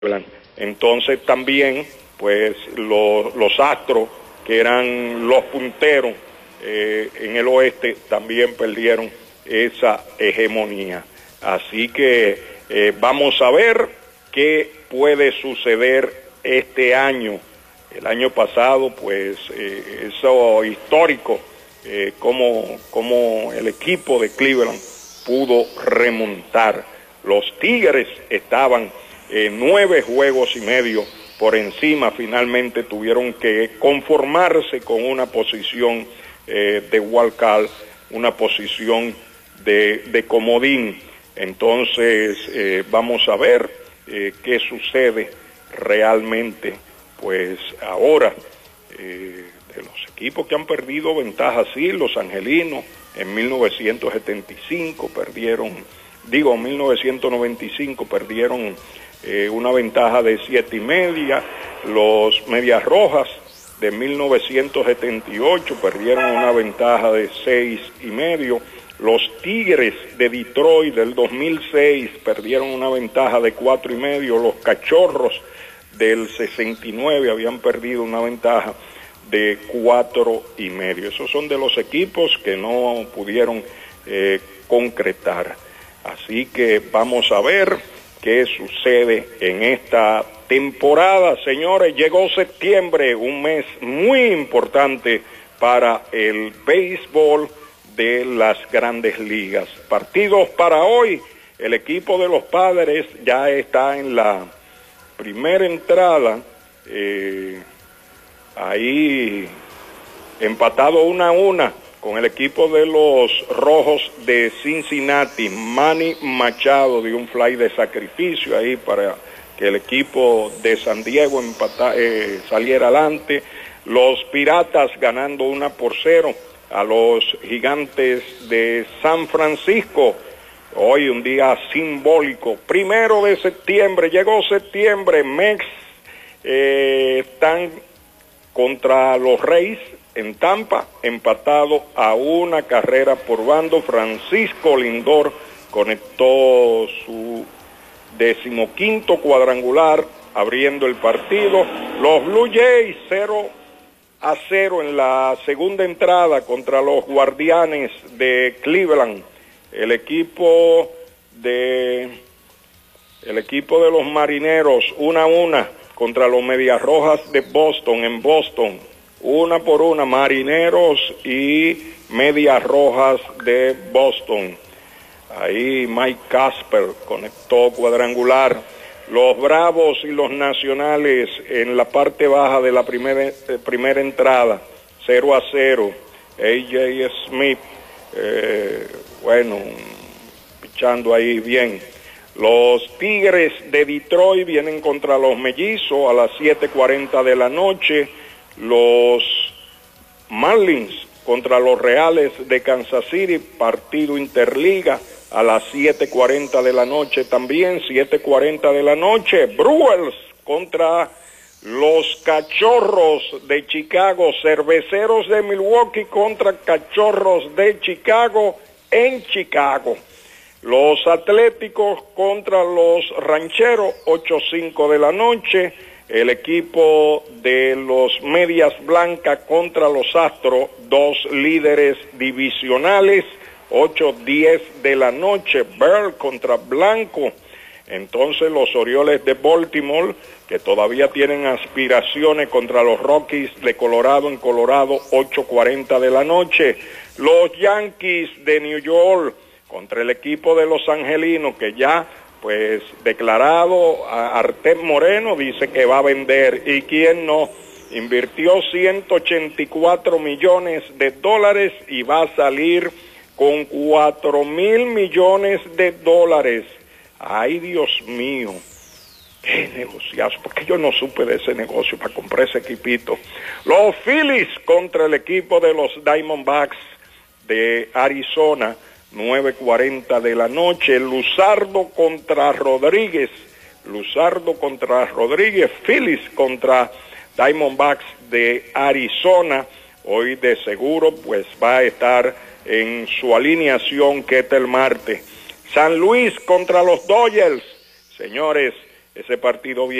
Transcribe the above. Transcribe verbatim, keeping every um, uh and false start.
Entonces también, pues, los, los Astros, que eran los punteros eh, en el oeste, también perdieron esa hegemonía. Así que eh, vamos a ver qué puede suceder este año. El año pasado, pues, eh, eso histórico, eh, como, como el equipo de Cleveland pudo remontar. Los Tigres estaban eh, nueve juegos y medio por encima, finalmente tuvieron que conformarse con una posición eh, de wild card, una posición de, de comodín. Entonces eh, vamos a ver eh, qué sucede realmente, pues ahora, eh, de los equipos que han perdido ventajas, sí, los angelinos en mil novecientos setenta y cinco perdieron, digo, en mil novecientos noventa y cinco perdieron eh, una ventaja de siete y media, los Medias Rojas de mil novecientos setenta y ocho perdieron una ventaja de seis y medio, los Tigres de Detroit del dos mil seis perdieron una ventaja de cuatro y medio, los Cachorros del sesenta y nueve habían perdido una ventaja de cuatro y medio. Esos son de los equipos que no pudieron eh, concretar. Así que vamos a ver qué sucede en esta temporada. Señores, llegó septiembre, un mes muy importante para el béisbol de las grandes ligas. Partidos para hoy, el equipo de los Padres ya está en la primera entrada, eh, ahí empatado una a una con el equipo de los Rojos de Cincinnati. Manny Machado dio un fly de sacrificio ahí para que el equipo de San Diego empata, eh, saliera adelante. Los Piratas ganando una por cero a los Gigantes de San Francisco. Hoy un día simbólico, primero de septiembre, llegó septiembre, Mex eh, están contra los Reyes en Tampa, empatado a una carrera por bando. Francisco Lindor conectó su decimoquinto cuadrangular abriendo el partido. Los Blue Jays cero a cero en la segunda entrada contra los Guardianes de Cleveland. El equipo de el equipo de los Marineros una a una contra los Medias Rojas de Boston en Boston, una por una, Marineros y Medias Rojas de Boston. Ahí Mike Casper conectó cuadrangular. Los Bravos y los Nacionales en la parte baja de la primera, eh, primera entrada, cero a cero. A J Smith, eh, bueno, pichando ahí bien. Los Tigres de Detroit vienen contra los Mellizos a las siete cuarenta de la noche. Los Marlins contra los Reales de Kansas City, partido interliga a las siete cuarenta de la noche también, siete cuarenta de la noche. Brewers contra los Cachorros de Chicago, Cerveceros de Milwaukee contra Cachorros de Chicago en Chicago. Los Atléticos contra los Rancheros, ocho cinco de la noche. El equipo de los Medias Blancas contra los Astros, dos líderes divisionales, ocho diez de la noche. Bell contra Blanco. Entonces los Orioles de Baltimore, que todavía tienen aspiraciones contra los Rockies de Colorado en Colorado, ocho cuarenta de la noche. Los Yankees de New York contra el equipo de los Angelinos, que ya, pues, declarado a Artem Moreno, dice que va a vender. ¿Y quién no? Invirtió ciento ochenta y cuatro millones de dólares y va a salir con cuatro mil millones de dólares. Ay, Dios mío, qué negociazo, porque yo no supe de ese negocio para comprar ese equipito. Los Phillies contra el equipo de los Diamondbacks de Arizona, nueve cuarenta de la noche. Luzardo contra Rodríguez, Luzardo contra Rodríguez, Phillies contra Diamondbacks de Arizona. Hoy de seguro pues va a estar en su alineación Ketel Marte. San Luis contra los Dodgers. Señores, ese partido viene